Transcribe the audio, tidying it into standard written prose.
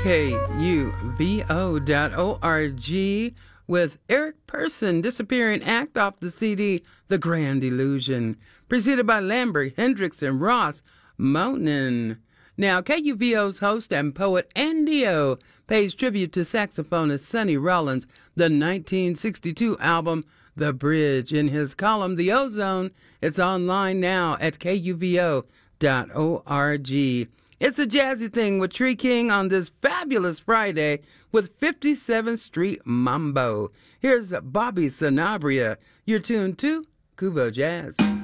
KUVO.org with Eric Person, Disappearing Act off the CD The Grand Illusion, preceded by Lambert, Hendricks, and Ross Mountain. Now, KUVO's host and poet Andy O pays tribute to saxophonist Sonny Rollins, the 1962 album The Bridge, in his column The Ozone. It's online now at KUVO.org. It's a jazzy thing with Tree King on this fabulous Friday with 57th Street Mambo. Here's Bobby Sanabria. You're tuned to Kubo Jazz.